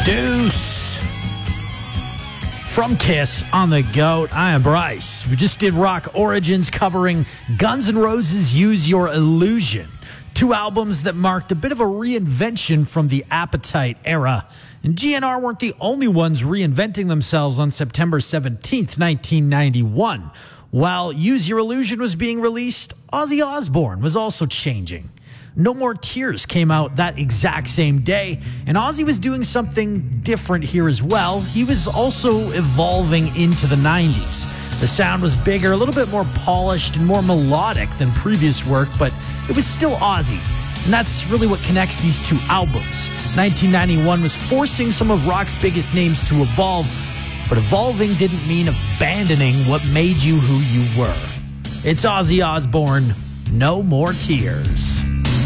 Deuce. From Kiss on the GOAT, I am Bryce. We just did Rock Origins covering Guns N' Roses' Use Your Illusion. Two albums that marked a bit of a reinvention from the Appetite era. And GNR weren't the only ones reinventing themselves on September 17th, 1991. While Use Your Illusion was being released, Ozzy Osbourne was also changing. No More Tears came out that exact same day, and Ozzy was doing something different here as well. He was also evolving into the 90s. The sound was bigger, a little bit more polished and more melodic than previous work, but it was still Ozzy. And that's really what connects these two albums. 1991 was forcing some of rock's biggest names to evolve, but evolving didn't mean abandoning what made you who you were. It's Ozzy Osbourne, No More Tears.